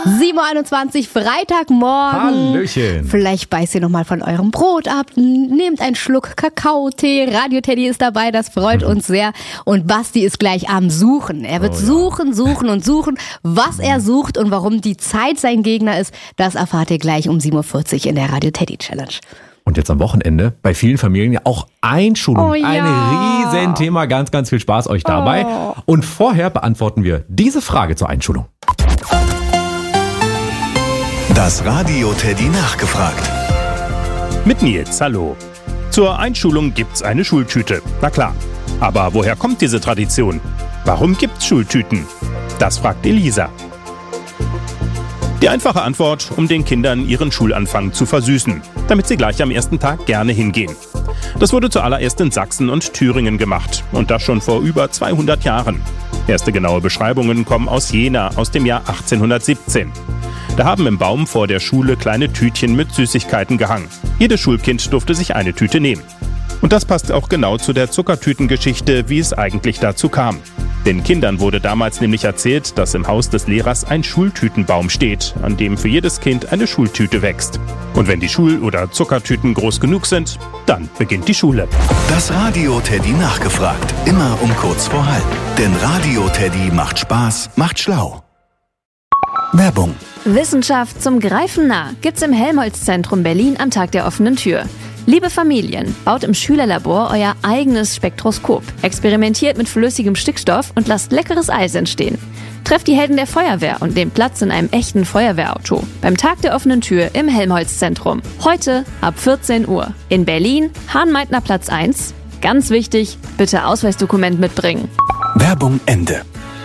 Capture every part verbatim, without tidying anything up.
sieben Uhr einundzwanzig, Freitagmorgen. Hallöchen. Vielleicht beißt ihr nochmal von eurem Brot ab, nehmt einen Schluck Kakaotee. Radio Teddy ist dabei, das freut mhm. uns sehr. Und Basti ist gleich am Suchen. Er wird oh, suchen, ja. suchen und suchen. Was er sucht und warum die Zeit sein Gegner ist, das erfahrt ihr gleich um sieben Uhr vierzig in der Radio Teddy Challenge. Und jetzt am Wochenende bei vielen Familien ja auch Einschulung. Oh, ja. Ein Riesenthema. Ganz, ganz viel Spaß euch dabei. Oh. Und vorher beantworten wir diese Frage zur Einschulung. Das Radio Teddy nachgefragt. Mit Nils, hallo. Zur Einschulung gibt's eine Schultüte. Na klar. Aber woher kommt diese Tradition? Warum gibt's Schultüten? Das fragt Elisa. Die einfache Antwort, um den Kindern ihren Schulanfang zu versüßen, damit sie gleich am ersten Tag gerne hingehen. Das wurde zuallererst in Sachsen und Thüringen gemacht und das schon vor über zweihundert Jahren. Erste genaue Beschreibungen kommen aus Jena aus dem Jahr achtzehnhundertsiebzehn. Da haben im Baum vor der Schule kleine Tütchen mit Süßigkeiten gehangen. Jedes Schulkind durfte sich eine Tüte nehmen. Und das passt auch genau zu der Zuckertütengeschichte, wie es eigentlich dazu kam. Den Kindern wurde damals nämlich erzählt, dass im Haus des Lehrers ein Schultütenbaum steht, an dem für jedes Kind eine Schultüte wächst. Und wenn die Schul- oder Zuckertüten groß genug sind, dann beginnt die Schule. Das Radio Teddy nachgefragt. Immer um kurz vor halb. Denn Radio Teddy macht Spaß, macht schlau. Werbung. Wissenschaft zum Greifen nah gibt's im Helmholtz-Zentrum Berlin am Tag der offenen Tür. Liebe Familien, baut im Schülerlabor euer eigenes Spektroskop, experimentiert mit flüssigem Stickstoff und lasst leckeres Eis entstehen. Trefft die Helden der Feuerwehr und nehmt Platz in einem echten Feuerwehrauto beim Tag der offenen Tür im Helmholtz-Zentrum. Heute ab vierzehn Uhr. In Berlin, Hahn-Meitner Platz eins. Ganz wichtig, bitte Ausweisdokument mitbringen. Werbung Ende.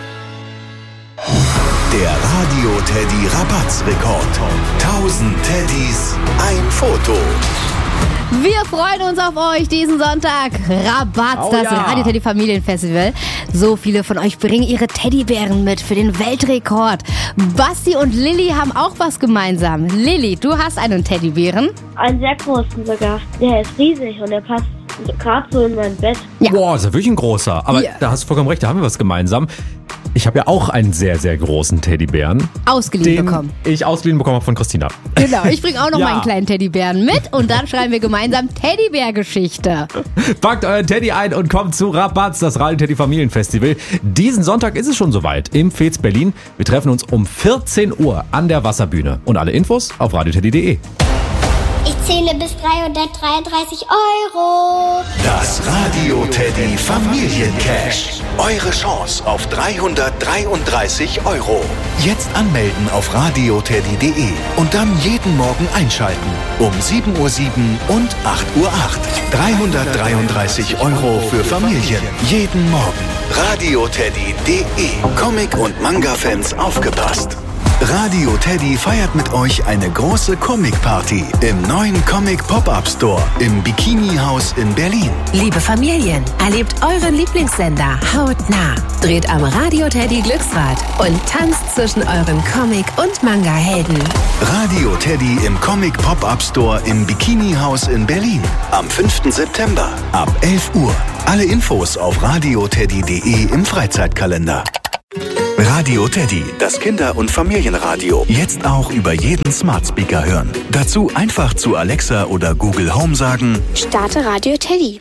Der Radio Teddy Rabattsrekord. tausend Teddys, ein Foto. Wir freuen uns auf euch diesen Sonntag. Rabatz, oh, das ja. Radio Teddy Familienfestival. So viele von euch bringen ihre Teddybären mit für den Weltrekord. Basti und Lilly haben auch was gemeinsam. Lilly, du hast einen Teddybären. Einen sehr großen sogar. Der ist riesig und der passt gerade so in mein Bett. Ja. Boah, ist ja wirklich ein großer. Aber ja. da hast du vollkommen recht, da haben wir was gemeinsam. Ich habe ja auch einen sehr, sehr großen Teddybären. Ausgeliehen den bekommen. ich ausgeliehen bekommen habe von Christina. Genau, ich bringe auch noch ja. meinen kleinen Teddybären mit und dann schreiben wir gemeinsam Teddybär-Geschichte. Packt euren Teddy ein und kommt zu Rabatz, das Radio Teddy Familienfestival. Diesen Sonntag ist es schon soweit im F E Z Berlin. Wir treffen uns um vierzehn Uhr an der Wasserbühne. Und alle Infos auf radioteddy punkt de. Ich zähle bis dreihundertdreiunddreißig Euro. Das Radio Teddy Familiencash. Eure Chance auf dreihundertdreiunddreißig Euro. Jetzt anmelden auf radioteddy punkt de und dann jeden Morgen einschalten. Um sieben Uhr sieben und acht Uhr acht. dreihundertdreiunddreißig Euro für Familien. Jeden Morgen. radioteddy punkt de. Comic- und Manga-Fans aufgepasst. Radio Teddy feiert mit euch eine große Comic-Party im neuen Comic-Pop-Up-Store im Bikini-Haus in Berlin. Liebe Familien, erlebt euren Lieblingssender hautnah. Dreht am Radio Teddy Glücksrad und tanzt zwischen euren Comic- und Manga-Helden. Radio Teddy im Comic-Pop-Up-Store im Bikini-Haus in Berlin. Am fünften September ab elf Uhr. Alle Infos auf radioteddy punkt de im Freizeitkalender. Radio Teddy, das Kinder- und Familienradio. Jetzt auch über jeden Smart Speaker hören. Dazu einfach zu Alexa oder Google Home sagen: Starte Radio Teddy.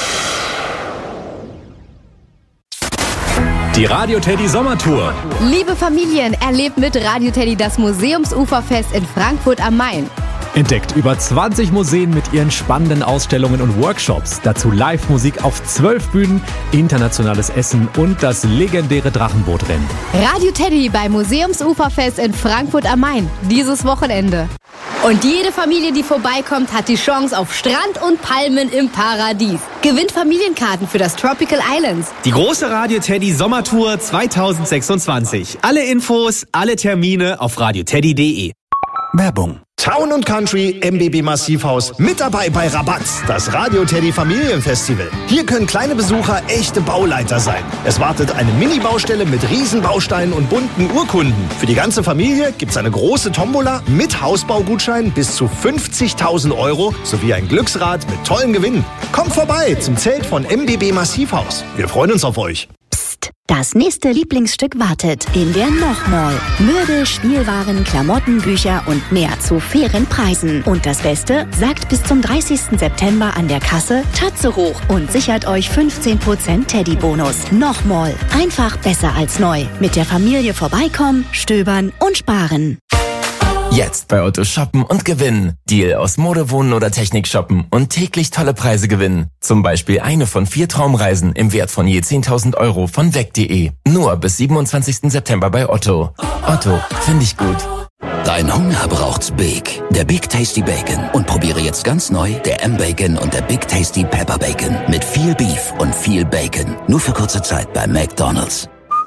Die Radio Teddy Sommertour. Liebe Familien, erlebt mit Radio Teddy das Museumsuferfest in Frankfurt am Main. Entdeckt über zwanzig Museen mit ihren spannenden Ausstellungen und Workshops. Dazu Live-Musik auf zwölf Bühnen, internationales Essen und das legendäre Drachenbootrennen. Radio Teddy beim Museumsuferfest in Frankfurt am Main. Dieses Wochenende. Und jede Familie, die vorbeikommt, hat die Chance auf Strand und Palmen im Paradies. Gewinnt Familienkarten für das Tropical Islands. Die große Radio Teddy Sommertour zweitausendsechsundzwanzig. Alle Infos, alle Termine auf radioteddy punkt de. Werbung. Town und Country M B B Massivhaus mit dabei bei Rabatz, das Radio Teddy Familienfestival. Hier können kleine Besucher echte Bauleiter sein. Es wartet eine Mini-Baustelle mit Riesenbausteinen und bunten Urkunden. Für die ganze Familie gibt's eine große Tombola mit Hausbaugutschein bis zu fünfzigtausend Euro sowie ein Glücksrad mit tollen Gewinnen. Kommt vorbei zum Zelt von M B B Massivhaus. Wir freuen uns auf euch. Das nächste Lieblingsstück wartet in der Noch-Mall. Möbel, Spielwaren, Klamotten, Bücher und mehr zu fairen Preisen. Und das Beste, sagt bis zum dreißigsten September an der Kasse Tatze hoch und sichert euch fünfzehn Prozent Teddy-Bonus. Noch-Mall. Einfach besser als neu. Mit der Familie vorbeikommen, stöbern und sparen. Jetzt bei Otto shoppen und gewinnen. Deal aus Mode, Wohnen oder Technik shoppen und täglich tolle Preise gewinnen. Zum Beispiel eine von vier Traumreisen im Wert von je zehntausend Euro von weg punkt de. Nur bis siebenundzwanzigsten September bei Otto. Otto, finde ich gut. Dein Hunger braucht's Big. Der Big Tasty Bacon. Und probiere jetzt ganz neu der M-Bacon und der Big Tasty Pepper Bacon. Mit viel Beef und viel Bacon. Nur für kurze Zeit bei McDonald's.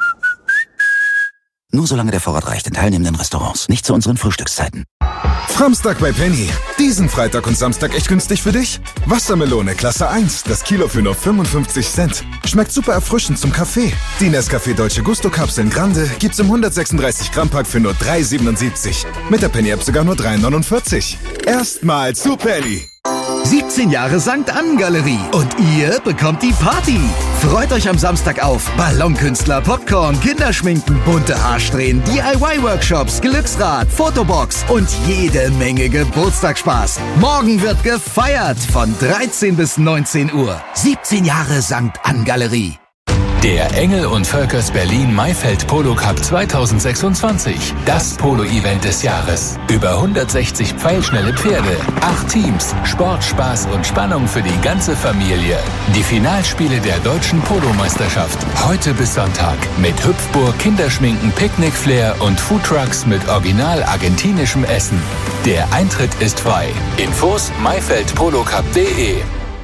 Nur solange der Vorrat reicht in teilnehmenden Restaurants. Nicht zu unseren Frühstückszeiten. Framstag bei Penny. Diesen Freitag und Samstag echt günstig für dich? Wassermelone Klasse eins, das Kilo für nur fünfundfünfzig Cent. Schmeckt super erfrischend zum Kaffee. Die Nescafé Dolce Gusto Kapseln Grande gibt's im hundertsechsunddreißig Gramm Pack für nur drei siebenundsiebzig. Mit der Penny App sogar nur drei neunundvierzig. Erstmal zu Penny. siebzehn Jahre Sankt Ann Galerie. Und ihr bekommt die Party. Freut euch am Samstag auf Ballonkünstler, Popcorn, Kinderschminken, bunte Haarsträhnen, D I Y-Workshops, Glücksrad, Fotobox und jede Menge Geburtstagsspaß. Morgen wird gefeiert von dreizehn bis neunzehn Uhr. siebzehn Jahre Sankt Ann Galerie. Der Engel und Völkers Berlin Maifeld Polo Cup zweitausendsechsundzwanzig. Das Polo-Event des Jahres. Über hundertsechzig pfeilschnelle Pferde, acht Teams, Sport, Spaß und Spannung für die ganze Familie. Die Finalspiele der deutschen Polomeisterschaft. Heute bis Sonntag. Mit Hüpfburg, Kinderschminken, Picknickflair und Foodtrucks mit original argentinischem Essen. Der Eintritt ist frei. Infos maifeld polo cup punkt de.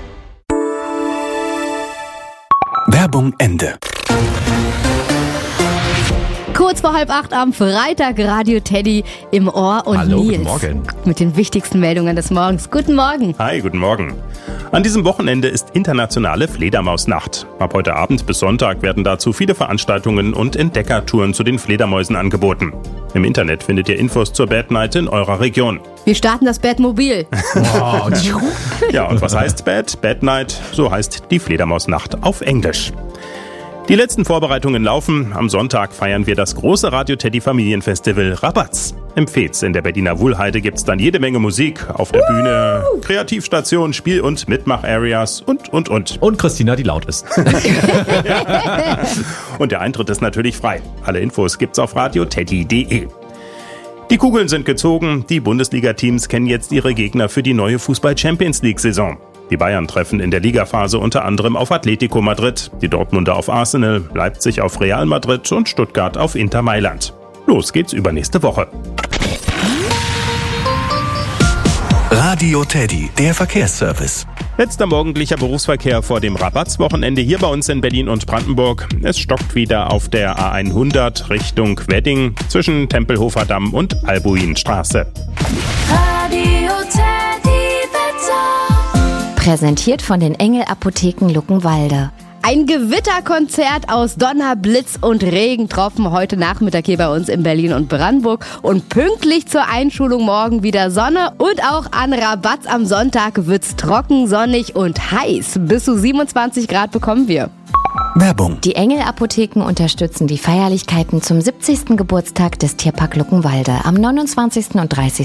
Werbung Ende. Kurz vor halb acht am Freitag Radio Teddy im Ohr und Hallo, Nils. guten Morgen. Mit den wichtigsten Meldungen des Morgens. Guten Morgen. Hi, guten Morgen. An diesem Wochenende ist internationale Fledermausnacht. Ab heute Abend bis Sonntag werden dazu viele Veranstaltungen und Entdeckertouren zu den Fledermäusen angeboten. Im Internet findet ihr Infos zur Bad Night in eurer Region. Wir starten das Badmobil. Wow. Ja, und was heißt Bad? Bad Night, so heißt die Fledermausnacht auf Englisch. Die letzten Vorbereitungen laufen. Am Sonntag feiern wir das große Radio Teddy Familienfestival Rabatz. Im Fez in der Berliner Wuhlheide gibt's dann jede Menge Musik. Auf der Bühne Kreativstation, Spiel- und Mitmach-Areas und, und, und. Und Christina, die laut ist. Ja. Und der Eintritt ist natürlich frei. Alle Infos gibt's auf radio teddy punkt de. Die Kugeln sind gezogen. Die Bundesliga-Teams kennen jetzt ihre Gegner für die neue Fußball-Champions-League-Saison. Die Bayern treffen in der Ligaphase unter anderem auf Atletico Madrid, die Dortmunder auf Arsenal, Leipzig auf Real Madrid und Stuttgart auf Inter Mailand. Los geht's übernächste Woche. Radio Teddy, der Verkehrsservice. Letzter morgendlicher Berufsverkehr vor dem Rabatz-Wochenende hier bei uns in Berlin und Brandenburg. Es stockt wieder auf der A hundert Richtung Wedding zwischen Tempelhofer Damm und Albuinstraße. Radio Teddy Wetter. Präsentiert von den Engel Apotheken Luckenwalde. Ein Gewitterkonzert aus Donner, Blitz und Regentropfen heute Nachmittag hier bei uns in Berlin und Brandenburg. Und pünktlich zur Einschulung morgen wieder Sonne. Und auch an Rabatz am Sonntag wird's trocken, sonnig und heiß. Bis zu siebenundzwanzig Grad bekommen wir. Werbung. Die Engel Apotheken unterstützen die Feierlichkeiten zum siebzigsten Geburtstag des Tierpark Luckenwalde am neunundzwanzigsten und dreißigsten